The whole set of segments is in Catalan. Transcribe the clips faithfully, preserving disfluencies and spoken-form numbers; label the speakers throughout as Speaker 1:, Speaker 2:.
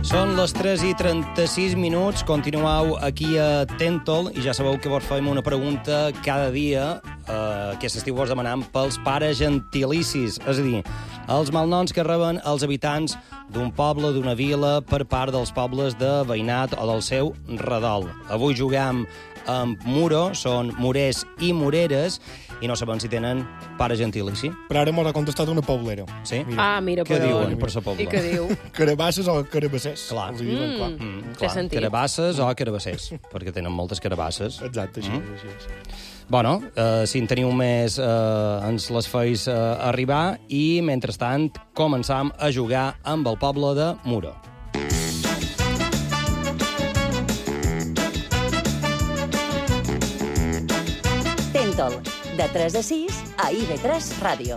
Speaker 1: Són les tres i trenta-sis minuts, continueu aquí a Tentol i ja sabeu que vos fem una pregunta cada dia. Uh, aquest estiu vos demanam pels pares gentilicis, és a dir, els malnoms que reben els habitants d'un poble, d'una vila, per part dels pobles de veïnat o del seu redol. Avui juguem amb Muro, són morers i moreres, i no sabem si tenen pare gentilici.
Speaker 2: Però ara m'ha contestat una poblera.
Speaker 1: Sí?
Speaker 2: Mira.
Speaker 3: Ah, mira,
Speaker 1: Què
Speaker 3: però...
Speaker 1: diuen per sa pobla?
Speaker 3: I què diu?
Speaker 2: Carabasses o carabassers.
Speaker 1: Clar.
Speaker 2: Els hi diuen,
Speaker 3: Mm.
Speaker 2: clar.
Speaker 1: Mm,
Speaker 3: Té sentit.
Speaker 1: Carabasses o carabassers, perquè tenen moltes carabasses.
Speaker 2: Exacte, així,
Speaker 1: Mm.
Speaker 2: així, així.
Speaker 1: Bueno, eh, si en teniu més, eh, ens les feis eh, arribar i, mentrestant, començam a jugar amb el poble de Muro.
Speaker 4: Tentol, de tres a sis a I V tres Ràdio.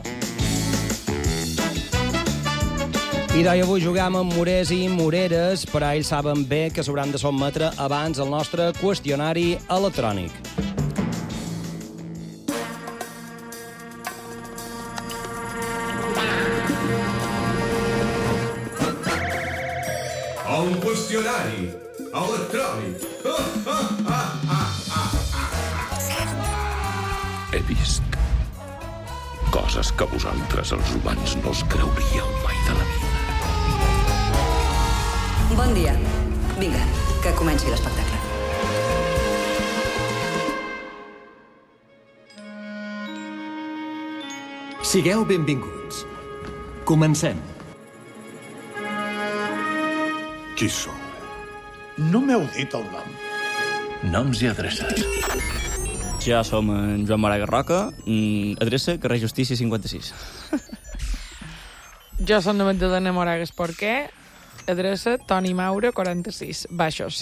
Speaker 1: I d'ahir avui jugam amb morers i moreres, però ells saben bé que s'hauran de sotmetre abans el nostre qüestionari electrònic.
Speaker 5: El qüestionari electrònic.
Speaker 6: He vist coses que vosaltres, els humans, no us creuríeu mai de la vida.
Speaker 7: Bon dia. Vinga, que comenci l'espectacle.
Speaker 8: Sigueu benvinguts. Comencem.
Speaker 5: Qui sou? No m'heu dit el nom.
Speaker 6: Noms i adreces.
Speaker 9: Jo som en Joan Moraga Roca, adreça carrer Justícia cinquanta-sis.
Speaker 10: Jo som la Magdalena Moragas Porquer, adreça Toni Maura, quaranta-sis, Baixos.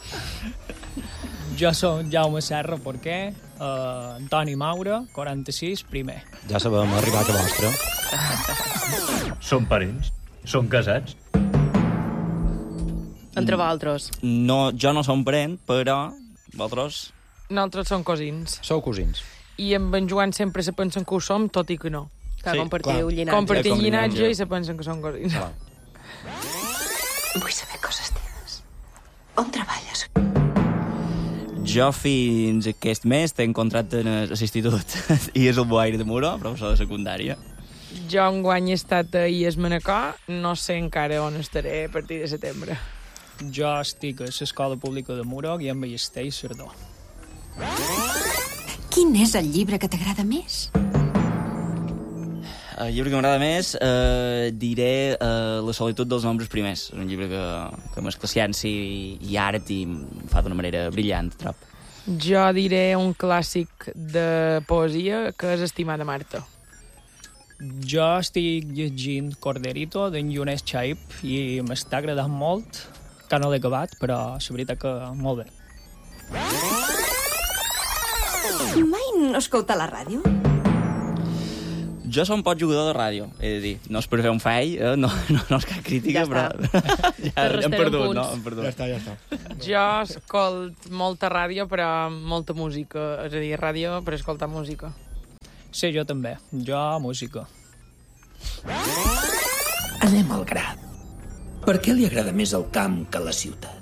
Speaker 11: Jo som Jaume Serra Porquer, uh, Antoni Maura, quaranta-sis, primer.
Speaker 1: Ja sabem arribar a vostra.
Speaker 12: Són parents? Són casats?
Speaker 3: Entre vosaltres.
Speaker 9: No, jo no som parent, però vosaltres...
Speaker 10: Nosaltres som cosins.
Speaker 1: Sou cosins.
Speaker 10: I amb en Joan sempre se pensen que ho som, tot i que no.
Speaker 3: Clar,
Speaker 9: Sí,
Speaker 3: compartiu
Speaker 2: clar.
Speaker 3: llinatge.
Speaker 10: Compartim
Speaker 9: com
Speaker 10: llinatge
Speaker 9: llinatge.
Speaker 10: i se pensen que són cosins.
Speaker 1: Clar.
Speaker 7: Vull saber coses teves. On treballes?
Speaker 9: Jo fins aquest mes tenc contracte en l'institut i és el boaire de Muro, professor de secundària.
Speaker 10: Jo enguany he estat a I E S Manacor, no sé encara on estaré a partir de setembre.
Speaker 11: Jo estic a l'Escola Pública de Muro i en Ballester i Cerdó.
Speaker 7: Quin és el llibre que t'agrada més?
Speaker 9: El llibre que m'agrada més eh, diré eh, La solitud dels nombres primers. És un llibre que, que mescla ciència i, i art i fa d'una manera brillant, trob.
Speaker 10: Jo diré un clàssic de poesia que és Estimada Marta.
Speaker 11: Jo estic llegint Corderito d'en Younes Chaib i m'està agradant molt, que no l'he acabat, però la veritat que molt bé.
Speaker 7: Mai no escolta la ràdio?
Speaker 9: Jo som poc jugador de ràdio, he de dir. No és per fer un fall, eh? no, no, no és cap crítica,
Speaker 3: Ja
Speaker 9: però... ja
Speaker 3: restarem
Speaker 9: hem perdut,
Speaker 3: punts.
Speaker 9: no? Hem perdut.
Speaker 2: Ja està, ja està.
Speaker 10: Jo escolt molta ràdio, però molta música. És a dir, ràdio per escoltar música.
Speaker 11: Sí, jo també. Jo, música.
Speaker 8: Anem al gra. Per què li agrada més el camp que la ciutat?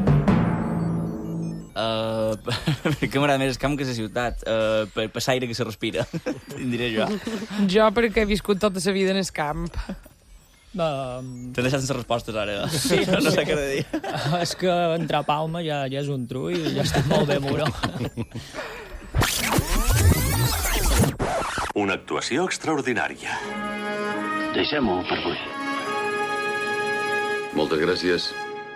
Speaker 9: Uh, perquè m'agrada més el camp que la ciutat, uh, per, per l'aire que se respira, diré jo.
Speaker 10: Jo perquè he viscut tota la vida en el camp.
Speaker 11: Uh,
Speaker 9: T'he deixat sense respostes, ara.
Speaker 11: Sí,
Speaker 9: no, no sé
Speaker 11: sí.
Speaker 9: què he de dir.
Speaker 11: És que entrar a Palma ja, ja és un trull i ja estic molt bé, Muro.
Speaker 6: Una actuació extraordinària. Deixem-ho per avui. Moltes gràcies.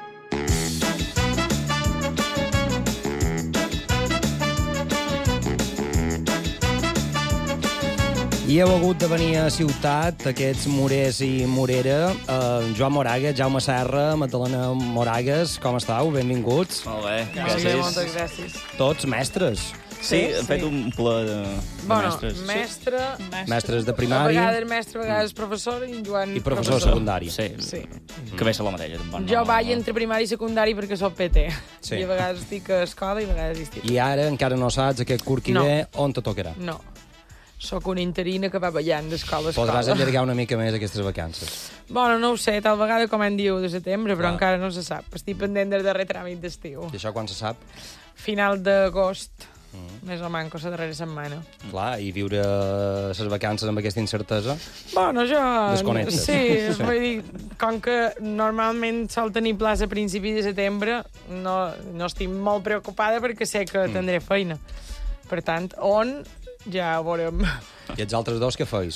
Speaker 1: I heu hagut de venir a ciutat, aquests morers i morera. Uh, Joan Moraga, Jaume Serra, Magdalena Moragas, com estàu? Benvinguts.
Speaker 9: Molt bé,
Speaker 10: Gràcies.
Speaker 9: gràcies.
Speaker 10: Moltes gràcies.
Speaker 1: Tots mestres.
Speaker 9: Sí, hem fet
Speaker 10: sí.
Speaker 9: un ple de, de
Speaker 10: Bueno,
Speaker 9: mestres.
Speaker 10: mestre...
Speaker 1: Mestres de
Speaker 10: A
Speaker 1: primari
Speaker 10: vegades mestre, a vegades professor i en Joan
Speaker 1: i professor secundari.
Speaker 9: Sí,
Speaker 10: Sí.
Speaker 9: que ve a la mateixa. Tampoc,
Speaker 10: Jo
Speaker 9: no,
Speaker 10: vaig
Speaker 9: no.
Speaker 10: entre primari i secundari perquè soc P T.
Speaker 1: Sí.
Speaker 10: I a vegades estic a escola i a vegades estic...
Speaker 1: I ara encara no saps aquest curt que
Speaker 10: No.
Speaker 1: ve on te tocarà.
Speaker 10: No. Soc una interina que va ballant d'escola a escola.
Speaker 1: Podràs allargar una mica més aquestes vacances.
Speaker 10: Bueno, no ho sé, tal vegada com en diu de setembre, però ah. encara no se sap. Estic pendent del darrer tràmit d'estiu.
Speaker 1: I això quan se sap?
Speaker 10: Final d'agost, mm. més o manco, la darrera setmana.
Speaker 1: Mm. Clar, i viure les vacances amb aquesta incertesa?
Speaker 10: Bueno, jo...
Speaker 1: Desconnectes.
Speaker 10: Sí, sí. Vull dir, com que normalment sol tenir plaça a principi de setembre, no, no estic molt preocupada perquè sé que mm. tindré feina. Per tant, on... ja ho veurem.
Speaker 1: I els altres dos què feis?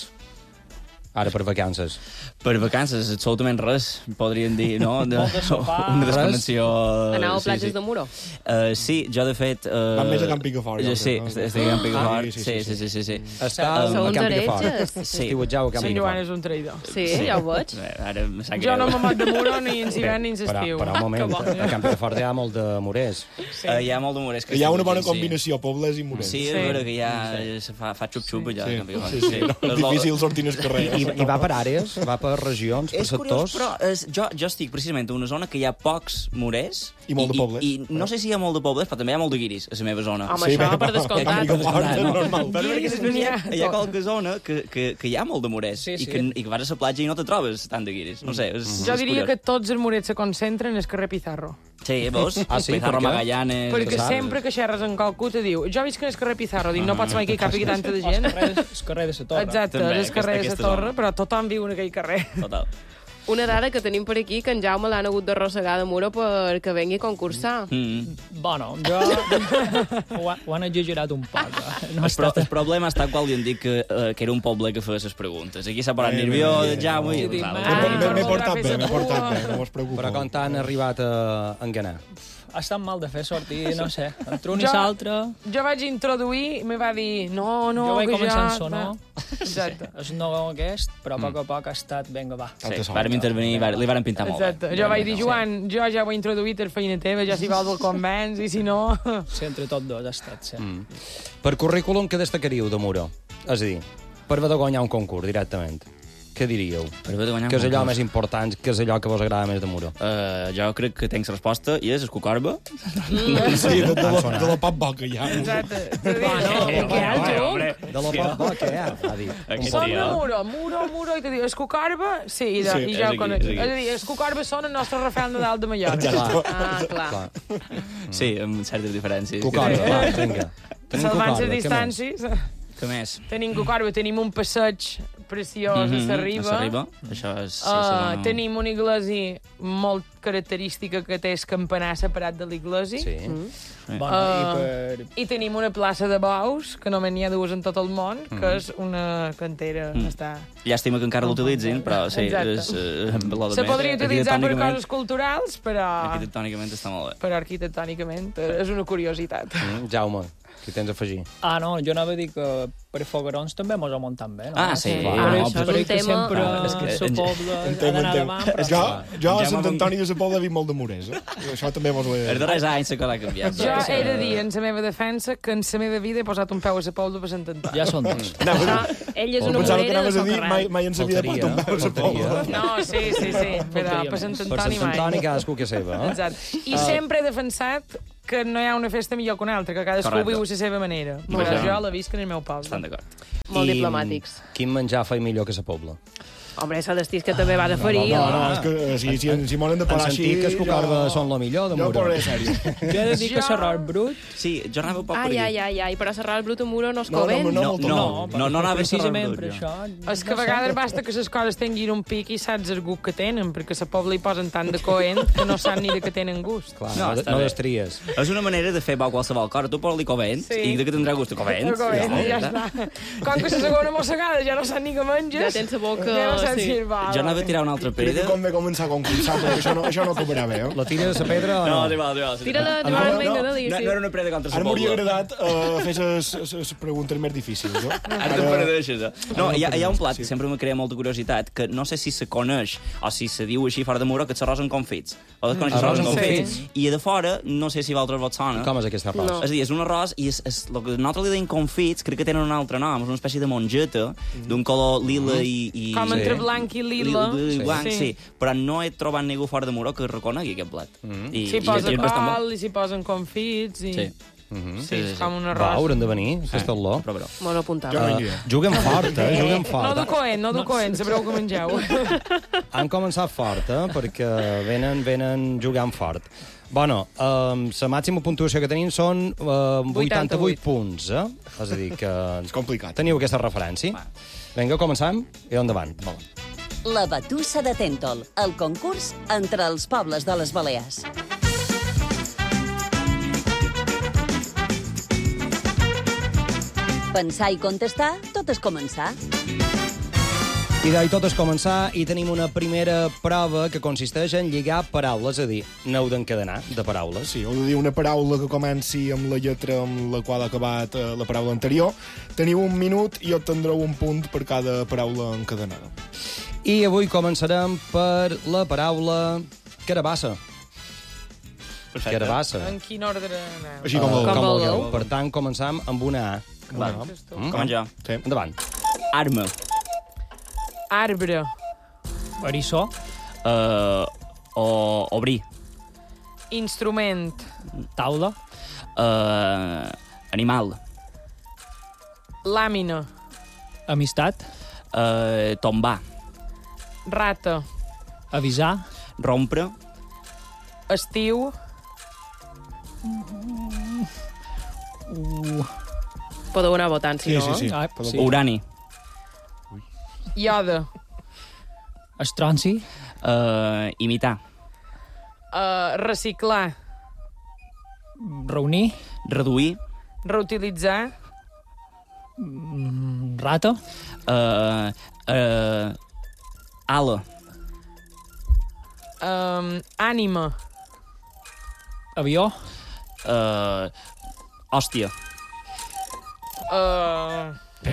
Speaker 1: Ara per vacances.
Speaker 9: Per vacances, absolutament res, podríem dir, no? De,
Speaker 11: Molt de sopar.
Speaker 9: Una desconnexió...
Speaker 3: Anau a platges
Speaker 9: sí, sí.
Speaker 3: de Muro?
Speaker 9: Uh, sí, jo de fet... Uh,
Speaker 2: Van més a Camp Picafort.
Speaker 9: Jo, sí,
Speaker 2: no?
Speaker 9: estic a Camp Picafort.
Speaker 2: Ah,
Speaker 9: sí, sí, sí, sí, sí, sí.
Speaker 1: Està
Speaker 3: um,
Speaker 1: a Camp Picafort.
Speaker 9: Sí.
Speaker 1: Estiuetjau a Camp
Speaker 10: Sant Joan
Speaker 1: Picafort.
Speaker 10: és un traïdor.
Speaker 3: Sí, sí, ja ho veig.
Speaker 9: Ara em sap
Speaker 10: Jo
Speaker 9: greu.
Speaker 10: no me mot de Muro ni en hivern ni en
Speaker 1: Però,
Speaker 10: estiu.
Speaker 1: però un moment, a Camp Picafort hi ha molt de morers.
Speaker 9: Sí. Uh, hi ha molt d'humorès.
Speaker 2: Hi ha una bona combinació, pobles i morers.
Speaker 9: Sí, és vera que hi ha... Se fa, fa xup-xup allà a Camp Picafort.
Speaker 2: Sí, sí, no, és difícil sortir al carrer.
Speaker 1: I, I va per àrees? Va per regions, per
Speaker 9: és
Speaker 1: sectors?
Speaker 9: Curiós, però és, jo, jo estic precisament en una zona que hi ha pocs morers
Speaker 2: i molt de pobles.
Speaker 9: I, i no sé si hi ha molt de pobles, però també hi ha molt de guiris a la meva zona.
Speaker 3: Home, sí, això per descomptat.
Speaker 9: No. Però perquè després hi ha, hi ha qualque zona que, que, que hi ha molt de morers
Speaker 11: sí, sí.
Speaker 9: i, que, i que vas a la platja i no te trobes tant de guiris. No sé, és,
Speaker 10: Jo
Speaker 9: és
Speaker 10: diria
Speaker 9: curiós.
Speaker 10: que tots els morets se concentren en el carrer Pizarro.
Speaker 9: Sí, veus?
Speaker 1: Ah, sí?
Speaker 9: Pizarro
Speaker 1: Per què?
Speaker 9: Magallanes...
Speaker 10: Perquè
Speaker 1: saps?
Speaker 10: sempre que xerres amb qualcú te diu jo visc en el carrer Pizarro, dic no pots mai que hi càpiga tanta de gent.
Speaker 11: El carrer de la Torre.
Speaker 10: Exacte,
Speaker 9: També,
Speaker 10: és el carrer de
Speaker 9: aquesta-
Speaker 10: la Torre,
Speaker 9: aquesta
Speaker 10: però tothom viu en aquell carrer.
Speaker 9: Total.
Speaker 3: Una rara que tenim per aquí, que en Jaume l'han hagut d'arrossegar de Muro perquè vengui a concursar.
Speaker 9: Mm.
Speaker 11: Bueno, jo... ho, ha- ho han exagerat un poc. eh? No
Speaker 9: El, pro,
Speaker 11: està...
Speaker 9: el problema està quan li han dit que, uh, que era un poble que feia les preguntes. Aquí s'ha parat nerviós, ja, vull...
Speaker 10: Sí,
Speaker 9: Val.
Speaker 10: ah,
Speaker 2: M'he
Speaker 10: no
Speaker 2: portat
Speaker 10: podrà
Speaker 2: bé,
Speaker 10: fer
Speaker 2: m'he
Speaker 10: sa
Speaker 2: portat
Speaker 10: por.
Speaker 2: bé, no us preocupeu.
Speaker 1: Però com t'han arribat a enganar?
Speaker 11: Ha estat mal de fer sortir, no sé, entre un i
Speaker 10: Jo-
Speaker 11: l'altre...
Speaker 10: Jo vaig introduir i me va dir no, no,
Speaker 11: Jo vaig
Speaker 10: que
Speaker 11: començar
Speaker 10: ja...
Speaker 11: en sonor.
Speaker 10: Exacte.
Speaker 11: És no aquest, però a poc a poc ha estat, vinga, va.
Speaker 9: Sí, vàrem intervenir, var- li varen pintar molt
Speaker 10: Exacte.
Speaker 9: bé.
Speaker 10: Jo vaig dir, Joan, jo ja ho he introduït, és feina teva, ja si vols el convenç, i si no...
Speaker 11: Sí, entre tots dos ha estat, sí.
Speaker 1: Mm. Per currículum, què destacaríeu de Muro? És a dir, per haver de guanyar un concurs directament. Què diríeu?
Speaker 9: Per haver de guanyar un
Speaker 1: Que és allò
Speaker 9: concurs.
Speaker 1: més important, que és allò que vos agrada més de Muro?
Speaker 9: Uh, jo crec que tens resposta i és escucorba.
Speaker 2: Sí, de, de, la, de la pop boca, ja.
Speaker 10: Exacte.
Speaker 3: Bueno, què ha el joc?
Speaker 1: De la pop boca, eh? Ha dit.
Speaker 9: Aquest
Speaker 10: Són de
Speaker 9: tio.
Speaker 10: Muro, Muro, Muro, i que diu, Escucarba, sí, i, de,
Speaker 2: Sí,
Speaker 10: i ja
Speaker 9: és
Speaker 10: ho
Speaker 9: aquí,
Speaker 10: conec.
Speaker 9: és
Speaker 10: És
Speaker 9: aquí.
Speaker 10: a dir, Escucarba són el nostre Rafael Nadal de Mallorca.
Speaker 1: Clar,
Speaker 3: Ah, clar.
Speaker 1: clar.
Speaker 9: Sí, amb certes diferències.
Speaker 1: Cucorba, va, vinga. Tenim
Speaker 10: Salvant
Speaker 1: Cucorba,
Speaker 10: les
Speaker 1: què més?
Speaker 10: distàncies.
Speaker 9: Què més?
Speaker 10: Tenim Cucorba, tenim un passeig preciós
Speaker 9: Mhm,
Speaker 10: a la riba.
Speaker 9: A la riba. Això és... Sí,
Speaker 10: Uh,
Speaker 9: sí,
Speaker 10: tenim una iglesia molt característica que té el campanar separat de l'iglesia.
Speaker 1: Sí.
Speaker 10: Mm.
Speaker 11: Bueno,
Speaker 10: Uh,
Speaker 11: i per...
Speaker 10: I tenim una plaça de bous, que només n'hi ha dues en tot el món, que és una cantera.
Speaker 9: Mm.
Speaker 10: Està...
Speaker 9: Llàstima que encara l'utilitzin, però sí,
Speaker 10: Exacte.
Speaker 9: és... Uh,
Speaker 10: Se podria utilitzar per
Speaker 9: arquitectònicament-
Speaker 10: coses culturals, però,
Speaker 9: Arquitectònicament està molt bé.
Speaker 10: però arquitectònicament eh, és una curiositat.
Speaker 1: Mm, Jaume, què tens a afegir?
Speaker 11: Ah, no, jo anava a dir que per foguerons també mos ho muntant bé, no?
Speaker 9: Ah, sí,
Speaker 11: Per
Speaker 9: clar.
Speaker 11: això
Speaker 9: Ah,
Speaker 3: això és
Speaker 11: per
Speaker 3: un
Speaker 11: que
Speaker 3: tema-
Speaker 11: sempre
Speaker 9: Ah, és que-
Speaker 11: el poble ha
Speaker 2: Entenc,
Speaker 11: d'anar
Speaker 2: entenc.
Speaker 11: davant, però...
Speaker 2: Jo, jo a
Speaker 9: Ja
Speaker 2: Sant
Speaker 9: m'ha-
Speaker 2: Antoni de la Pobla he vist molt de morers, eh? Això també mos ho he...
Speaker 9: Els darrers anys que l'ha canviat.
Speaker 10: Jo he de dir, en la meva defensa, que en la meva vida he posat un peu a la Pobla per Sant Antoni.
Speaker 11: Ja són dos.
Speaker 2: No,
Speaker 3: Això, ell és una
Speaker 2: pensava que
Speaker 3: morera de
Speaker 2: anaves a dir
Speaker 3: socarrat.
Speaker 2: mai, mai en sa vida he
Speaker 1: Faltaria,
Speaker 2: portat un peu a la
Speaker 1: faltaria.
Speaker 2: Pobla.
Speaker 10: No, sí, sí, sí, però
Speaker 11: Faltaria
Speaker 10: per Sant
Speaker 11: més.
Speaker 1: Per
Speaker 10: Antoni
Speaker 1: Sant
Speaker 10: mai.
Speaker 1: Antoni cadascú que seva, eh?
Speaker 10: Exacte. I sempre he defensat que no hi ha una festa millor que una altra, que cadascú
Speaker 9: Correcte.
Speaker 10: viu a la seva manera.
Speaker 9: I
Speaker 10: Però
Speaker 9: això-
Speaker 10: jo la visc en el meu poble.
Speaker 9: Estan d'acord.
Speaker 3: Molt
Speaker 1: I,
Speaker 3: diplomàtics.
Speaker 1: Quin menjar feia millor que la Pobla?
Speaker 3: Hombre, s'ha d'estís que també va de ferir.
Speaker 2: No, no, és que si, si, si m'ho han de
Speaker 1: En
Speaker 2: parar així...
Speaker 1: sentit que Escucarba
Speaker 2: jo-
Speaker 1: són lo millor de
Speaker 2: Jo
Speaker 1: Muro.
Speaker 2: parlaré sèrio.
Speaker 11: Jo he de dir que
Speaker 10: Jo-
Speaker 11: l'arròs brut...
Speaker 9: Sí, jo anava un poc per
Speaker 3: Ai,
Speaker 9: aquí.
Speaker 3: ai, ai, ai, però serrar el brut en Muro no es
Speaker 2: No, no,
Speaker 3: coven?
Speaker 2: no,
Speaker 9: No,
Speaker 2: no,
Speaker 9: no, no, no, no anava a ser
Speaker 11: precisament
Speaker 9: brut,
Speaker 11: per
Speaker 9: jo.
Speaker 11: això...
Speaker 10: És que a vegades basta que les coses tinguin un pic i saps el gust que tenen, perquè a la Pobla hi posen tant de coent que no sap ni de que tenen gust.
Speaker 1: Clar,
Speaker 9: No,
Speaker 1: no,
Speaker 9: està
Speaker 1: no
Speaker 9: bé.
Speaker 1: destries.
Speaker 9: És una manera de fer bo qualsevol cosa. Tu pots-li covent
Speaker 10: Sí.
Speaker 9: i de que tindrà gust a covent.
Speaker 10: El coent, ja està. Com que la segona mossegada ja no sap ni què menges,
Speaker 3: Ja tens la boca...
Speaker 10: ja no saps
Speaker 3: sí.
Speaker 10: si és bo.
Speaker 9: Jo anava a tirar una altra
Speaker 2: Crec que
Speaker 9: pedra.
Speaker 2: com de començar a concursar, perquè això no, això no acabarà bé, eh?
Speaker 1: La tira de la pedra o
Speaker 9: No,
Speaker 1: no?
Speaker 9: arriba, arriba.
Speaker 3: Tira-la,
Speaker 2: no,
Speaker 3: Joan,
Speaker 2: no,
Speaker 3: vinga,
Speaker 9: no,
Speaker 3: dali,
Speaker 9: no,
Speaker 3: sí.
Speaker 9: no era una pedra contra la
Speaker 2: Ara m'hauria
Speaker 9: Pobla.
Speaker 2: agradat uh, fer les preguntes més difícils, no?
Speaker 9: Ara te perdeixes, eh? No, hi ha, hi ha un plat que sempre me crea molta curiositat, que no sé si se coneix o si se diu així fora de Muro, que és arròs amb confits. O es coneix
Speaker 1: Arròs
Speaker 9: arròs amb
Speaker 1: amb
Speaker 9: confits. I de fora, no sé si vosaltres vos sona.
Speaker 1: Com és aquest arròs?
Speaker 3: No.
Speaker 9: És a dir, és un arròs i és, és, el que nosaltres li deim confits, crec que tenen un altre nom, és una espècie de mongeta, d'un color lila i... i
Speaker 10: Com
Speaker 1: Sí.
Speaker 10: entre blanc i lila.
Speaker 9: Lila i blanc,
Speaker 10: Sí.
Speaker 9: sí. Però no he trobat ningú fora de Muro que reconegui aquest plat. I,
Speaker 10: S'hi
Speaker 9: i,
Speaker 10: posa
Speaker 9: i és bastant bo.
Speaker 10: col i s'hi posen confits i...
Speaker 9: Sí.
Speaker 1: Mhm.
Speaker 10: Sí, és com un
Speaker 1: Va,
Speaker 10: arròs.
Speaker 1: hauran de venir, que està l'or.
Speaker 3: Me l'ho apuntava.
Speaker 2: Jo no hi
Speaker 1: Uh,
Speaker 2: aniré.
Speaker 1: juguen fort, eh? Juguen
Speaker 10: No
Speaker 1: fort.
Speaker 10: du coent, no du coent, sabreu que mengeu.
Speaker 1: Han començat fort, eh? Perquè venen, venen jugant fort. Bueno, um, la màxima puntuació que tenim són uh, vuitanta-vuit punts, eh? És a dir, que...
Speaker 2: És complicat.
Speaker 1: Teniu aquesta referència. Vinga, començam i endavant.
Speaker 4: La Batussa de Tèntol, el concurs entre els pobles de les Balears. Pensar i contestar, tot és començar.
Speaker 1: I d'ahir tot és començar i tenim una primera prova que consisteix en lligar paraules, és a dir, n'heu d'encadenar de paraules.
Speaker 2: Sí, heu de dir una paraula que comenci amb la lletra amb la qual ha acabat eh, la paraula anterior. Teniu un minut i obtendreu un punt per cada paraula encadenada.
Speaker 1: I avui començarem per la paraula carabassa.
Speaker 9: Perfecte.
Speaker 1: Carabassa.
Speaker 10: En quin ordre anem?
Speaker 2: Així com el-
Speaker 1: Uh,
Speaker 2: com el
Speaker 1: vulgueu.
Speaker 2: gol.
Speaker 1: Per tant, començam amb una A.
Speaker 9: Va,
Speaker 1: Mm?
Speaker 9: com jo.
Speaker 2: Sí.
Speaker 1: Endavant.
Speaker 9: Arma.
Speaker 10: Arbre.
Speaker 11: Eriçó.
Speaker 9: Uh, o obrir.
Speaker 10: Instrument.
Speaker 11: Taula.
Speaker 9: Uh, animal.
Speaker 10: Làmina.
Speaker 11: Amistat.
Speaker 9: Uh, tombar.
Speaker 10: Rata.
Speaker 11: Avisar.
Speaker 9: Rompre.
Speaker 10: Estiu.
Speaker 11: Uh,
Speaker 3: Podeu anar votant, si
Speaker 2: Sí,
Speaker 3: no.
Speaker 2: sí, sí.
Speaker 11: ah, sí.
Speaker 9: Urani.
Speaker 10: Iode.
Speaker 11: Estronci.
Speaker 9: Uh, imitar.
Speaker 10: Uh, reciclar.
Speaker 11: Reunir.
Speaker 9: Reduir.
Speaker 10: Reutilitzar.
Speaker 11: Mm, Rata.
Speaker 9: Uh, uh, ala.
Speaker 10: Um, ànima.
Speaker 11: Avió.
Speaker 9: Uh, hòstia.
Speaker 10: Uh,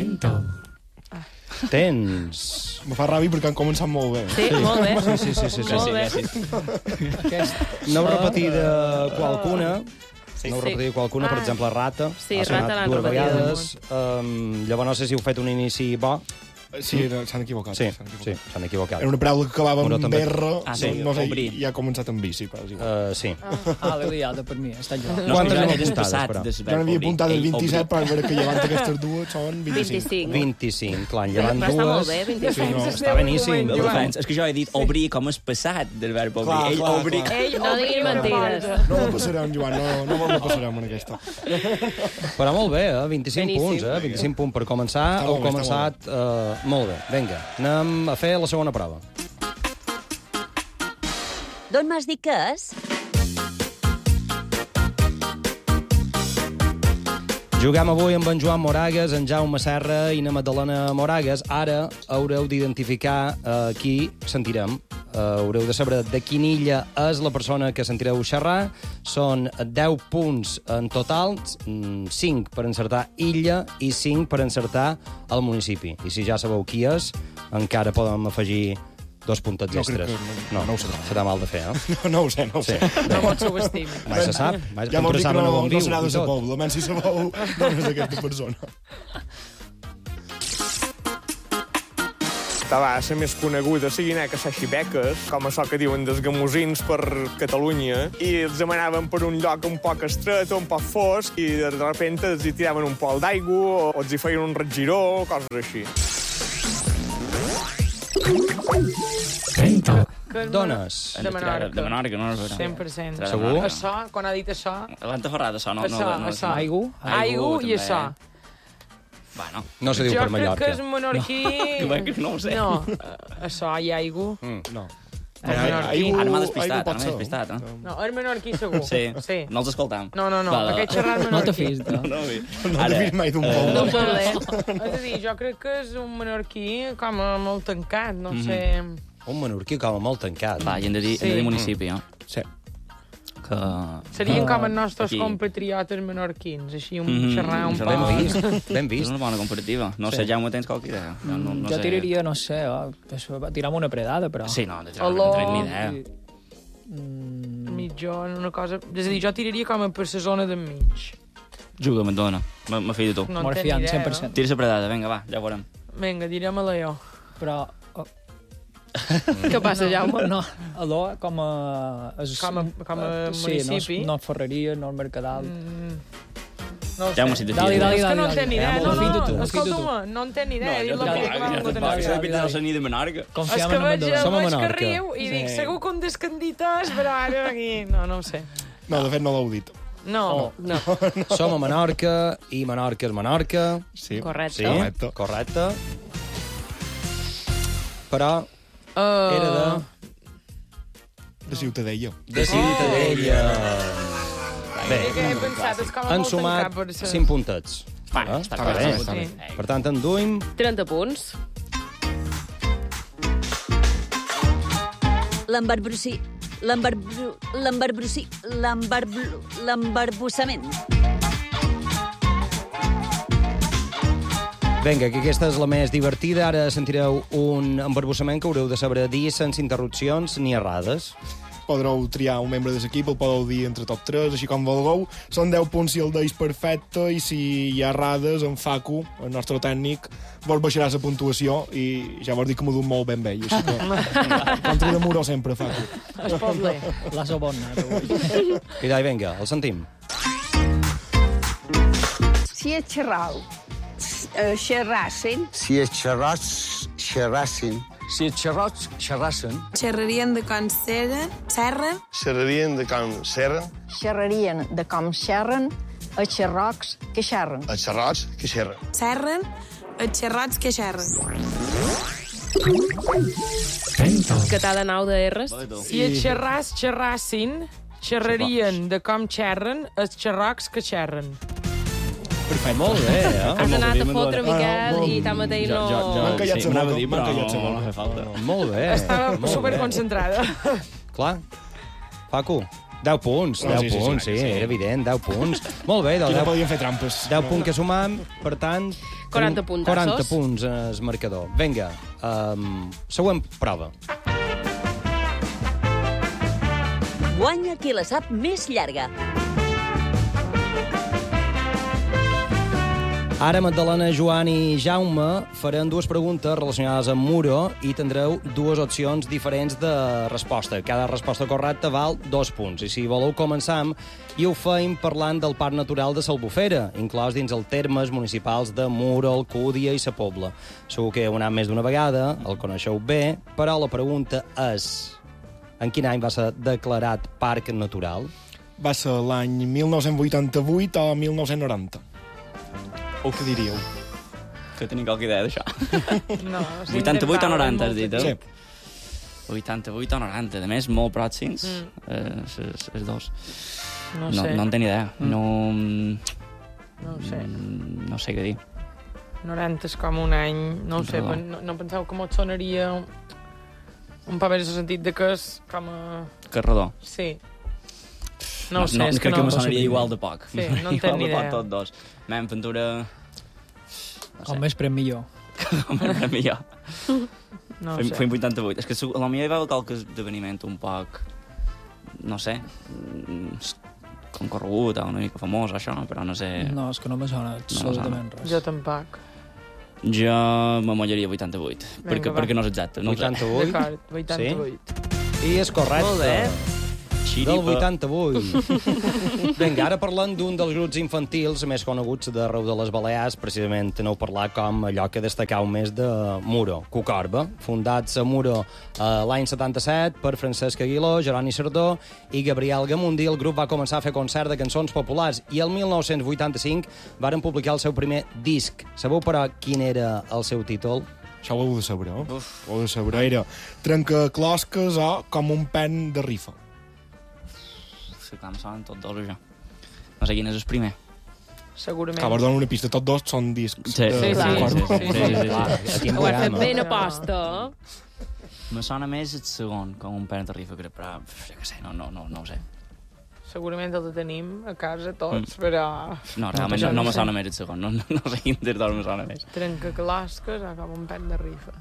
Speaker 1: Tens...
Speaker 2: Me fa ràbia perquè han començat molt bé.
Speaker 3: Sí, molt bé.
Speaker 1: Sí, sí, sí, sí, sí.
Speaker 3: Molt bé.
Speaker 11: Aquest.
Speaker 1: N'heu repetit de qualcuna.
Speaker 3: Sí,
Speaker 1: N'heu
Speaker 3: sí.
Speaker 1: repetit qualcuna, per
Speaker 3: Ah.
Speaker 1: exemple, rata.
Speaker 3: Sí,
Speaker 1: ha sonat
Speaker 3: rata l'han
Speaker 1: dues
Speaker 3: repetida
Speaker 1: vegades. Um, llavors no sé si heu fet un inici bo.
Speaker 2: Sí, no, s'han equivocat.
Speaker 1: Sí,
Speaker 2: s'han
Speaker 1: sí,
Speaker 2: equivocat.
Speaker 1: s'han equivocat.
Speaker 2: Era una paraula que acabava
Speaker 1: Però
Speaker 2: amb
Speaker 1: també-
Speaker 2: R,
Speaker 9: Ah,
Speaker 2: no,
Speaker 9: sí,
Speaker 2: no sé,
Speaker 9: obrir.
Speaker 2: i ha començat amb bici, però és igual.
Speaker 1: Uh, sí.
Speaker 11: Ah, l'he liada per mi. Està jo.
Speaker 9: No,
Speaker 1: Quantes
Speaker 9: jo
Speaker 1: n'heu
Speaker 9: n'he
Speaker 1: apuntades,
Speaker 9: passat
Speaker 1: però?
Speaker 9: del
Speaker 2: Jo
Speaker 9: verb
Speaker 2: n'havia
Speaker 9: obrir.
Speaker 2: apuntat el
Speaker 9: Ell,
Speaker 2: vint-i-set,
Speaker 9: obrir.
Speaker 2: però veure que llevant aquestes dues són vint-i-cinc.
Speaker 3: vint-i-cinc.
Speaker 1: vint-i-cinc, clar, en llevant
Speaker 3: Però està
Speaker 1: dues...
Speaker 3: molt bé, vint-i-cinc.
Speaker 1: Sí, no,
Speaker 10: Sí,
Speaker 1: està beníssim.
Speaker 10: un moment,
Speaker 9: No,
Speaker 10: Joan.
Speaker 9: defensa. És que jo he dit obrir com és passat del verb obrir.
Speaker 2: Clar,
Speaker 9: Ell
Speaker 2: clar,
Speaker 9: obrir...
Speaker 2: clar.
Speaker 10: Ell
Speaker 3: No
Speaker 10: obria
Speaker 3: diguis
Speaker 10: una
Speaker 3: mentides.
Speaker 10: porta.
Speaker 2: No la passarem, Joan, no, no la passarem en aquesta.
Speaker 1: Però molt bé, eh? vint-i-cinc
Speaker 3: Beníssim.
Speaker 1: punts, eh? vint-i-cinc punts per començar.
Speaker 2: Està
Speaker 1: Heu
Speaker 2: molt bé, està
Speaker 1: començat uh, molt bé. Vinga, anem a fer la segona prova.
Speaker 4: D'on m'has dit que és?
Speaker 1: Juguem avui amb en Joan Moragues, en Jaume Serra i na Magdalena Moragues. Ara haureu d'identificar uh, qui sentirem. Uh, haureu de saber de quina illa és la persona que sentireu xerrar. Són deu punts en total, cinc per encertar illa i cinc per encertar el municipi. I si ja sabeu qui és, encara podem afegir dos puntets
Speaker 2: No crec
Speaker 1: extres.
Speaker 2: que- no- no ho sé.
Speaker 1: Serà mal de fer, eh?
Speaker 2: No, no ho sé, no ho
Speaker 1: Sí.
Speaker 2: sé.
Speaker 10: No pot subestimar.
Speaker 1: Mai se sap. Mai,
Speaker 2: Ja vol dir que
Speaker 1: saben
Speaker 2: no,
Speaker 1: on
Speaker 2: no
Speaker 1: viu
Speaker 2: serà de
Speaker 1: i
Speaker 2: sa
Speaker 1: tot.
Speaker 2: pobla, menys si sabeu d'on és aquesta persona.
Speaker 13: Va ser més coneguda la guineca a xibeques, com això que diuen dels gamosins per Catalunya, i els demanaven per un lloc un poc estret o un poc fosc, i de repente els hi tiraven un pol d'aigua, o els hi feien un regiró, coses així.
Speaker 10: Que
Speaker 1: Dones.
Speaker 10: De Menorca.
Speaker 9: De Menorca, no?
Speaker 10: cent per cent.
Speaker 1: Segur?
Speaker 10: Això, quan ha dit això...
Speaker 9: L'Anta Ferrada, això, no?
Speaker 10: Això,
Speaker 9: no, no,
Speaker 10: això.
Speaker 11: Aigu.
Speaker 10: Aigu i
Speaker 9: també.
Speaker 10: això.
Speaker 9: Bueno.
Speaker 1: No se diu
Speaker 10: Jo
Speaker 1: per
Speaker 10: crec
Speaker 1: Mallorca.
Speaker 10: que és menorquí...
Speaker 9: Que bé que no ho sé.
Speaker 10: No, eh, això i aigu.
Speaker 1: Mm,
Speaker 2: no.
Speaker 10: És menorquí.
Speaker 9: Ara m'ha despistat, ara m'ha despistat. Eh?
Speaker 10: No, és menorquí segur.
Speaker 9: Sí,
Speaker 10: sí.
Speaker 9: no els escoltam.
Speaker 10: No, no, no,
Speaker 9: Va, va.
Speaker 10: aquest xerrat menorquí.
Speaker 11: No te fis, no.
Speaker 9: No, no,
Speaker 2: No t'he vist mai d'un poble.
Speaker 10: No és a dir, jo crec que és un menorquí com a molt tancat, no
Speaker 1: Mhm.
Speaker 10: sé...
Speaker 1: Un menorquí com a molt tancat.
Speaker 9: Va, i hem de dir,
Speaker 10: Sí.
Speaker 9: hem de dir municipi, eh?
Speaker 2: Sí.
Speaker 9: Que...
Speaker 10: Serien com els nostres
Speaker 9: Aquí.
Speaker 10: compatriotes menorquins, així un
Speaker 9: Mhm,
Speaker 10: xerrar un
Speaker 9: ben
Speaker 10: poc.
Speaker 1: vist, ben vist.
Speaker 9: És una bona comparativa. No
Speaker 11: Sí.
Speaker 9: sé, Jaume, tens qualque idea? No, no, no
Speaker 11: jo
Speaker 9: sé.
Speaker 11: tiraria, no sé, oh, tirar amb una predada, però...
Speaker 9: Sí, no, de tirar
Speaker 10: Olor.
Speaker 9: no tenc ni idea.
Speaker 11: Mm,
Speaker 10: Mitjó, una cosa... És a dir, jo tiraria com a per la zona d'enmig.
Speaker 9: Juga, McDona. Me, me fio de tu.
Speaker 10: No en
Speaker 11: Morfiant,
Speaker 10: tenc idea,
Speaker 11: cent per cent.
Speaker 9: Tira la predada, vinga, va, ja ho veurem.
Speaker 10: Vinga, direm a Leó.
Speaker 11: Però... Oh,
Speaker 3: Què passa, Jaume?
Speaker 11: no, Aló, com a... És,
Speaker 10: Com a- com a
Speaker 11: sí, no,
Speaker 10: municipi?
Speaker 11: és, no Ferreria, no el Mercadal.
Speaker 10: Mm, No ho
Speaker 9: Ja m'ho
Speaker 10: sé.
Speaker 9: sé.
Speaker 11: Dali, dali,
Speaker 10: És que
Speaker 11: dali.
Speaker 10: no en té ni idea.
Speaker 11: dali.
Speaker 10: No,
Speaker 11: Confio
Speaker 10: no,
Speaker 11: tu, confio tu.
Speaker 10: escolta-me, no en té ni idea.
Speaker 9: No,
Speaker 10: Diu
Speaker 9: jo
Speaker 10: lo
Speaker 9: tampoc.
Speaker 10: que va,
Speaker 9: Jo
Speaker 10: no té
Speaker 9: tampoc.
Speaker 10: ni
Speaker 9: Soy
Speaker 10: idea.
Speaker 9: de la ni de Menorca.
Speaker 10: És
Speaker 11: Confiem
Speaker 10: que
Speaker 11: en el
Speaker 10: veig,
Speaker 11: Madonna.
Speaker 1: Som a
Speaker 10: veig que
Speaker 1: Menorca.
Speaker 10: riu i dic,
Speaker 9: Sí.
Speaker 10: segur que un descandites, però ara aquí... No, no ho sé.
Speaker 2: No, de fet no l'heu dit.
Speaker 10: No.
Speaker 3: No.
Speaker 1: Som a Menorca i Menorca és Menorca.
Speaker 2: Sí.
Speaker 3: Correcte.
Speaker 1: Sí,
Speaker 2: Correcte.
Speaker 1: correcte. Però
Speaker 10: Uh,
Speaker 1: era de...
Speaker 2: De Ciutadella.
Speaker 1: de Ciutadella. Bé,
Speaker 10: És que he pensat, és com a
Speaker 1: han
Speaker 10: molt
Speaker 1: sumat
Speaker 10: tancat per ser...
Speaker 1: cinc puntets.
Speaker 9: Va,
Speaker 1: Ah,
Speaker 9: està
Speaker 1: està
Speaker 9: bé,
Speaker 1: bé.
Speaker 9: està bé.
Speaker 10: Sí.
Speaker 1: Per tant, enduim
Speaker 3: trenta punts.
Speaker 4: L'embarbrossi... L'embarbru... L'embarbrossi... L'embarbru... L'embarbussament.
Speaker 1: Vinga, que aquesta és la més divertida. Ara sentireu un embarbussament que haureu de saber dir sense interrupcions ni errades.
Speaker 2: Podreu triar un membre de l'equip, el podeu dir entre tots tres, així com vulgueu. Són deu punts si el deis perfecte i si hi ha errades, en Facu, el nostre tècnic, vos baixarà la puntuació i ja vos dic que m'ho duc molt ben bé. Així que, contra de muro sempre, Facu.
Speaker 10: Es pot bé.
Speaker 11: La sobonna.
Speaker 1: I dai, vinga, el sentim.
Speaker 14: Si és xerrau, eh, xerrassin.
Speaker 15: Si és xerrats, xerrassin.
Speaker 16: Si els xerrots xerrassen.
Speaker 17: Xerrarien de com serren, serren.
Speaker 15: Xerrarien de com serren.
Speaker 14: Xerrarien de com xerren els xerrocs que xerren.
Speaker 15: Els xerrots que xerren.
Speaker 17: Serren els xerrots que xerren.
Speaker 3: Que t'ha de nau de R's.
Speaker 10: Si els xerrats xerrassin, xerrarien de com xerren els xerrocs que xerren.
Speaker 1: Perfecte. Molt bé, eh?
Speaker 3: Has anat a fotre, Miquel, i tanmateix no...
Speaker 2: M'han callat
Speaker 9: Sí,
Speaker 2: la
Speaker 9: m'anava
Speaker 2: boca,
Speaker 9: a dir,
Speaker 2: m'han
Speaker 9: però
Speaker 2: callat la
Speaker 9: no,
Speaker 2: boca.
Speaker 9: no fa falta.
Speaker 1: Molt bé.
Speaker 10: Estava
Speaker 1: molt bé.
Speaker 10: superconcentrada.
Speaker 1: Clar. Facu, deu punts,
Speaker 2: No,
Speaker 1: deu
Speaker 2: sí, sí, sí,
Speaker 1: punts, sí,
Speaker 2: sí.
Speaker 1: era evident, deu punts. Molt bé,
Speaker 2: Aquí no
Speaker 1: deu,
Speaker 2: podien fer trampes.
Speaker 1: deu punts que sumam, per tant...
Speaker 3: quaranta
Speaker 1: tenim
Speaker 3: puntassos.
Speaker 1: quaranta punts es marcador. Vinga, um, següent prova.
Speaker 4: Guanya qui la sap més llarga.
Speaker 1: Ara Magdalena, Joan i Jaume faran dues preguntes relacionades amb Muro i tindreu dues opcions diferents de resposta. Cada resposta correcta val dos punts. I si voleu començar, i ho feim parlant del Parc Natural de l'Albufera, inclòs dins els termes municipals de Muro, Alcúdia i Sa Pobla. Segur que heu anat més d'una vegada, el coneixeu bé, però la pregunta és: en quin any va ser declarat Parc Natural?
Speaker 2: Va ser l'any mil nou-cents vuitanta-vuit o mil nou-cents noranta. O què diríeu?
Speaker 9: Que tenim qualque idea d'això.
Speaker 10: No,
Speaker 9: vuitanta-vuit o noranta, has dit, eh?
Speaker 2: Sí.
Speaker 9: vuitanta-vuit o noranta. A més, molt pròxims,
Speaker 10: Mm.
Speaker 9: eh, els dos.
Speaker 10: No
Speaker 9: No,
Speaker 10: sé.
Speaker 9: no en tenc idea. No,
Speaker 10: No ho sé.
Speaker 9: no sé què dir.
Speaker 10: noranta és com un any... No ho sé,
Speaker 9: Redó.
Speaker 10: no, no penseu que m'ho sonaria un paper en el sentit de que és com a...
Speaker 9: Carredor.
Speaker 10: Sí. No ho sé,
Speaker 9: no,
Speaker 10: és que
Speaker 9: crec
Speaker 10: no...
Speaker 9: que me sonaria igual de poc.
Speaker 10: Sí, no en
Speaker 9: Igual
Speaker 10: tenc ni
Speaker 9: de poc
Speaker 10: idea.
Speaker 9: tots dos. Mem Ventura...
Speaker 11: Com més pren millor.
Speaker 9: Com més millor.
Speaker 10: No ho
Speaker 9: Fem,
Speaker 10: sé.
Speaker 9: fem vuitanta-vuit. És que a la millor hi va haver qualque esdeveniment un poc... No sé... mm, concorregut o una mica famós, això, però no sé...
Speaker 11: No, és que no me sona absolutament res.
Speaker 10: Jo tampoc.
Speaker 9: Jo me mollaria vuitanta-vuit,
Speaker 10: Vinga,
Speaker 9: perquè,
Speaker 10: va.
Speaker 9: perquè no és exacte. No ho sé.
Speaker 1: vuitanta-vuit?
Speaker 10: D'acord, vuitanta-vuit.
Speaker 1: I és correcte.
Speaker 3: Molt bé.
Speaker 1: Del vuitanta-vuit. Vinga, ara parlant d'un dels grups infantils més coneguts d'arreu de les Balears, precisament aneu a parlar com allò que destacau més de Muro, Cucorba, fundats a Muro eh, l'any setanta-set per Francesc Aguiló, Jeroni Sardó i Gabriel Gamundi. El grup va començar a fer concert de cançons populars i el mil nou-cents vuitanta-cinc varen publicar el seu primer disc. Sabeu, però, quin era el seu títol?
Speaker 2: Això ho heu de saber, eh? Ho heu de saber. Era trencaclosques o com un pen de rifa.
Speaker 9: Sí, clar, em sonen tots dos, això. No sé quin és el primer.
Speaker 10: Segurament.
Speaker 2: Que vos dono una pista. Tots dos són discs.
Speaker 9: Sí,
Speaker 2: de...
Speaker 9: sí,
Speaker 10: sí,
Speaker 2: de-
Speaker 10: sí, sí, sí, sí, sí.
Speaker 1: Clar, aquí en
Speaker 3: Ho has fet
Speaker 1: programa.
Speaker 3: ben aposta, eh?
Speaker 9: Me sona més el segon, com un pen de rifa, crec, però pf, ja que sé, no, no, no, no ho sé.
Speaker 10: Segurament els tenim a casa tots,
Speaker 9: Mm.
Speaker 10: però...
Speaker 9: No, realment no, no me sona més el segon, no, no, no sé quin dels dos me sona més.
Speaker 10: Trencaclosques o com un pen de rifa.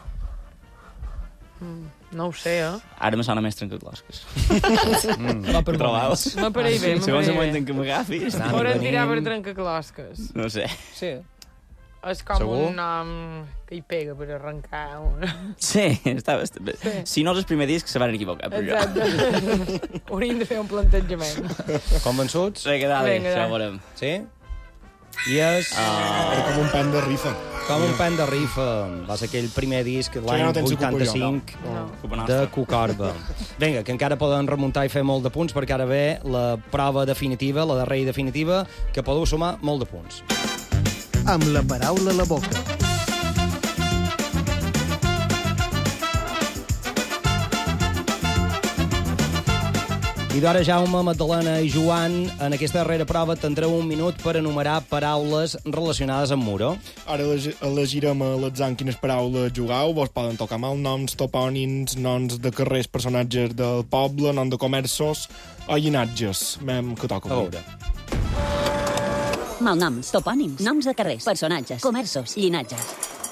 Speaker 10: Mm, no ho sé, eh?
Speaker 9: Ara me sona més trencaclosques.
Speaker 11: Mm. Va per
Speaker 9: Trobaves?
Speaker 10: M'apareix bé,
Speaker 9: Segons el
Speaker 10: m'apareix
Speaker 9: moment
Speaker 10: bé.
Speaker 9: en què m'agafis.
Speaker 10: Poden tirar per trencaclosques.
Speaker 9: No sé.
Speaker 11: Sí.
Speaker 10: És com
Speaker 9: Segur?
Speaker 10: un nom que hi pega per arrencar. Una...
Speaker 9: Sí, està, està bé.
Speaker 10: Sí.
Speaker 9: Si no és el primer disc, se van equivocar. Per jo.
Speaker 10: Exacte. Hauríem de fer un plantejament.
Speaker 1: Convençuts?
Speaker 9: Vinga, dale,
Speaker 10: Vinga,
Speaker 9: ja
Speaker 10: dale.
Speaker 9: ho veurem.
Speaker 1: Sí? I és...
Speaker 2: Uh... Com un pen de rifa.
Speaker 1: Com un pen de rifa. Va ser aquell primer disc l'any
Speaker 2: no
Speaker 1: vuitanta-cinc no. de Cucorba. Vinga, que encara poden remuntar i fer molt de punts, perquè ara ve la prova definitiva, la darrera i definitiva, que podeu sumar molt de punts.
Speaker 18: Amb la paraula a la boca.
Speaker 1: I d'ara, Jaume, Magdalena i Joan, en aquesta darrera prova tindreu un minut per enumerar paraules relacionades amb Muro.
Speaker 2: Ara elegirem a l'atzar quines paraules jugueu. Vos poden tocar malnoms, topònims, noms de carrers, personatges del poble, noms de comerços o llinatges. Mem que toca.
Speaker 1: A veure.
Speaker 4: Malnoms, topònims, noms de carrers, personatges, comerços, llinatges.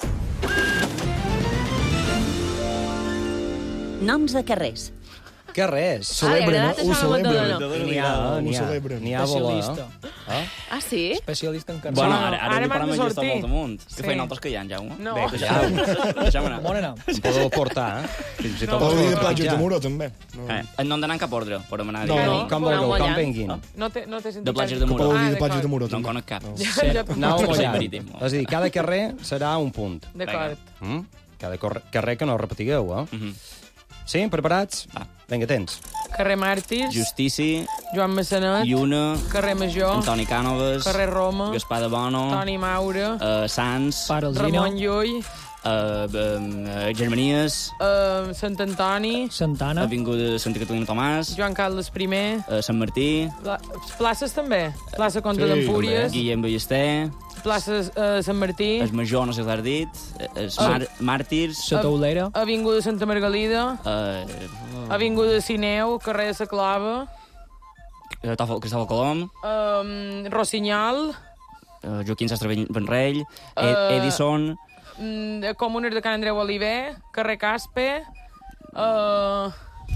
Speaker 4: Noms de carrers.
Speaker 1: Carrers.
Speaker 2: Celebren, ho celebren.
Speaker 1: N'hi ha, n'hi ha. N'hi ha
Speaker 11: Especialista.
Speaker 3: Ah, sí?
Speaker 11: Especialista en carrers.
Speaker 9: Bueno, ara, ara,
Speaker 10: Ara
Speaker 9: li parlem
Speaker 10: m'han de
Speaker 9: a llista
Speaker 10: sortir.
Speaker 9: molt amunt.
Speaker 10: Sí.
Speaker 9: Què feien altres que hi ha, Jaume?
Speaker 10: No.
Speaker 1: Bé,
Speaker 9: Deixem anar.
Speaker 11: Bon nom.
Speaker 1: Em podeu portar, eh? Fins i tot
Speaker 2: Podeu dir de
Speaker 1: podeu
Speaker 2: platges
Speaker 1: penjar.
Speaker 2: de Muro, també. No.
Speaker 9: Eh, no han d'anar en cap ordre, per demanar.
Speaker 2: No,
Speaker 1: No, com vulgueu,
Speaker 3: Volem
Speaker 1: com
Speaker 3: mullant.
Speaker 1: venguin.
Speaker 10: No té, no té sentit.
Speaker 9: De platges de
Speaker 2: Que
Speaker 9: Muro.
Speaker 2: podeu dir
Speaker 10: Ah,
Speaker 2: de platges de Muro,
Speaker 9: No en
Speaker 2: també.
Speaker 9: conec cap.
Speaker 10: Ja, ja,
Speaker 1: Anau
Speaker 9: Passeig
Speaker 1: mullant.
Speaker 9: marítim.
Speaker 1: És a dir, cada carrer serà un punt.
Speaker 10: D'acord.
Speaker 1: Mm? Cada corre- carrer que no repetigueu, eh?
Speaker 9: Mhm.
Speaker 1: Sí, preparats?
Speaker 9: Va.
Speaker 1: Vinga, tens.
Speaker 10: Carrer Màrtirs,
Speaker 9: Justici,
Speaker 10: Joan Massanet,
Speaker 9: Lluna,
Speaker 10: Carrer Major,
Speaker 9: Antoni Cànoves,
Speaker 10: Carrer Roma,
Speaker 9: Gaspar de Bono,
Speaker 10: Toni Maura,
Speaker 9: uh, Sants,
Speaker 11: Pare Alzina,
Speaker 10: Ramon Llull,
Speaker 9: uh, uh, Germanies,
Speaker 10: uh, Sant Antoni,
Speaker 11: Santana,
Speaker 9: Avinguda Santa Catalina Tomàs,
Speaker 10: Joan Carles I,
Speaker 9: uh, Sant Martí,
Speaker 10: Pla places també, plaça Comte
Speaker 2: Sí,
Speaker 10: d'Empúries,
Speaker 9: Guillem Ballester,
Speaker 10: plaça uh, Sant Martí,
Speaker 9: el Major, no sé si l'has dit, els Mar Màrtirs,
Speaker 11: la Taulera,
Speaker 10: Avinguda Santa Margalida,
Speaker 9: uh,
Speaker 10: Avinguda Sineu, carrer de la Clava,
Speaker 9: Cristòfol Cristòfol Colom,
Speaker 10: um, Rossinyol,
Speaker 9: uh, Joaquim Sastre Ben- Benrell,
Speaker 10: Uh,
Speaker 9: Ed Edison,
Speaker 10: mm, Comunes de Can Andreu Oliver, carrer Caspe, uh,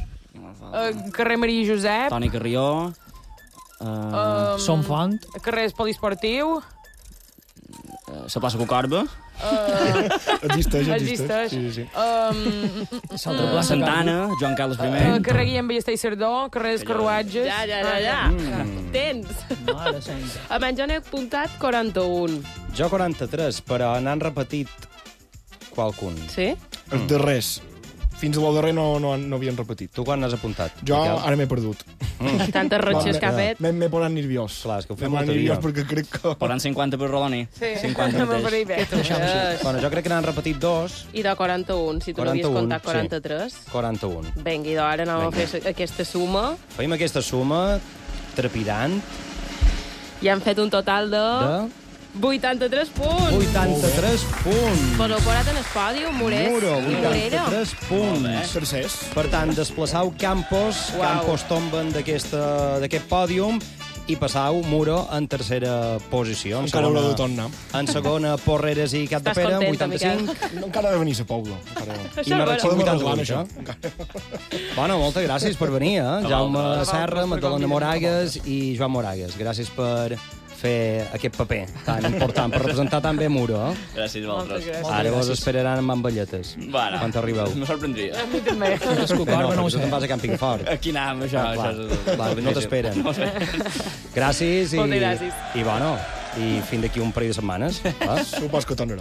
Speaker 10: uh, carrer Maria Josep,
Speaker 9: Toni Carrió, uh,
Speaker 10: um,
Speaker 11: Som Font,
Speaker 10: carrer Poliesportiu,
Speaker 9: la plaça Cucorba,
Speaker 10: uh,
Speaker 2: Existeix, existeix.
Speaker 10: existeix,
Speaker 2: Sí, sí, sí.
Speaker 10: um,
Speaker 11: l'altra plaça
Speaker 9: Santana, Joan Carles
Speaker 10: uh,
Speaker 9: I,
Speaker 10: carrer Guillem Ballester i Cerdó, carrer dels Carruatges.
Speaker 3: Ja, ja, ja, ja.
Speaker 1: Mm.
Speaker 3: Tens.
Speaker 11: Mare santa.
Speaker 3: Almenys jo n'he apuntat quaranta-un.
Speaker 1: Jo quaranta-tres, però n'han repetit qualcun.
Speaker 3: Sí?
Speaker 2: Els darrers. Fins a lo darrer no, no, no havien repetit.
Speaker 1: Tu quan n'has apuntat?
Speaker 2: Jo
Speaker 1: Miquel?
Speaker 2: ara m'he perdut.
Speaker 1: Mm.
Speaker 3: Tantes rotxes que ha fet.
Speaker 2: M'he m'he posat nerviós.
Speaker 1: Clar, és que ho fem
Speaker 2: M'he posat
Speaker 1: l'altre dia.
Speaker 2: nerviós perquè crec que...
Speaker 9: Poran cinquanta per Roloni.
Speaker 10: Sí,
Speaker 9: cinquanta
Speaker 10: no
Speaker 9: mateix.
Speaker 10: m'apareix bé.
Speaker 3: Yes.
Speaker 1: Bueno, jo crec que n'han repetit dos.
Speaker 3: I de quaranta-un, si tu n'havies
Speaker 1: quaranta-un,
Speaker 3: comptat
Speaker 1: sí.
Speaker 3: quaranta-tres.
Speaker 1: quaranta-un.
Speaker 3: Vinga, i d'ara anem a fer aquesta suma.
Speaker 1: Fem aquesta suma trepidant
Speaker 3: I han fet un total de...
Speaker 1: de
Speaker 3: vuitanta-tres punts!
Speaker 1: vuitanta-tres punts.
Speaker 3: Però posat en el pòdium, Morés
Speaker 1: Muro,
Speaker 3: i Morera.
Speaker 1: vuitanta-tres punts.
Speaker 2: Tercers.
Speaker 1: Per tant, desplaçau Campos,
Speaker 3: Uau.
Speaker 1: Campos tomben d'aquesta- d'aquest pòdium i passau Muro en tercera posició. En
Speaker 2: Encara
Speaker 1: segona,
Speaker 2: haurà de tornar.
Speaker 1: En segona, Porreres i Cap de
Speaker 3: Estàs
Speaker 1: Pere,
Speaker 3: contenta,
Speaker 1: vuitanta-cinc.
Speaker 2: No, encara ha de venir a Pobla. Encara...
Speaker 1: I Marratxí,
Speaker 2: Podem arreglar
Speaker 1: vuitanta-vuit,
Speaker 2: això.
Speaker 1: eh? Bueno, moltes gràcies per venir, eh? Jaume Serra, Magdalena Moragues i Joan Moragues. Gràcies per fer aquest paper tan important, per representar tan bé Muro, eh?
Speaker 9: Gràcies a vosaltres.
Speaker 1: Ara vos esperaran amb amballetes.
Speaker 9: Bueno,
Speaker 1: quan t'arribeu.
Speaker 9: me sorprendria.
Speaker 10: A mi també.
Speaker 1: Bé, no, perquè tu te'n vas a Camping Fort.
Speaker 9: Aquí anàvem, això.
Speaker 1: Ah, clar,
Speaker 9: això és-
Speaker 1: clar, no t'esperen.
Speaker 9: No sé.
Speaker 1: Gràcies i...
Speaker 3: Moltes gràcies.
Speaker 1: I, bueno, i fins d'aquí un parell de setmanes. Va?
Speaker 2: Supos que tornareu.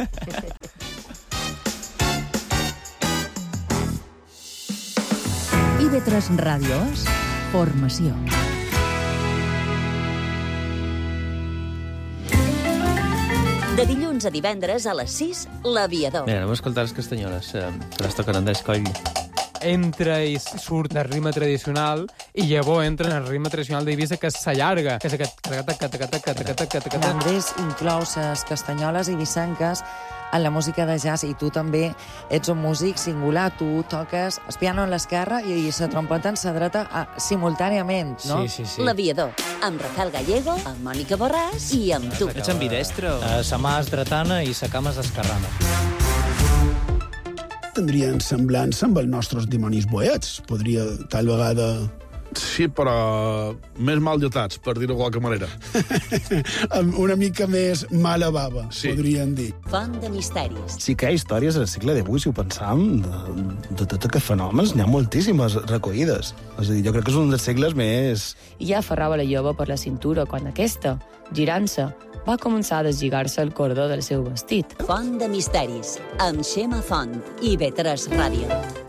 Speaker 19: I ve tres Ràdios, formació.
Speaker 4: De dilluns a divendres a les sis, l'Aviador.
Speaker 20: Bé, anem a escoltar les castanyoles, eh, que les toquen en d'escoll.
Speaker 21: Entra i surt el ritme tradicional i llavors entra en el ritme tradicional d'Eivissa, que s'allarga, que és aquest...
Speaker 22: També inclous les castanyoles i vicenques en la música de jazz, i tu també ets un músic singular, tu toques el piano a l'esquerra i la trompeta en la dreta a, simultàniament, no?
Speaker 20: Sí, sí, sí.
Speaker 4: L'Aviador, amb Rafael Gallego, amb Mònica Borràs i amb tu.
Speaker 20: Ets ambidestre? Eh, sa mà és dretana i sa cama és esquerrana.
Speaker 23: Tindrien semblança amb els nostres dimonis boets. Podria, tal vegada...
Speaker 5: Sí, però més mal dotats, per dir-ho de qualque manera.
Speaker 23: amb una mica més mala bava, sí. Podríem dir.
Speaker 4: Font de misteris.
Speaker 15: Sí que hi ha històries al segle divuit, si ho pensam, de, de tots aquests fenòmens, n'hi ha moltíssimes recollides. És a dir, jo crec que és un dels segles més...
Speaker 24: I ja aferrava la lloba per la cintura quan aquesta, girant-se,
Speaker 7: va començar a deslligar-se el cordó del seu vestit.
Speaker 4: Font de misteris, amb Xema Font i B tres Ràdio.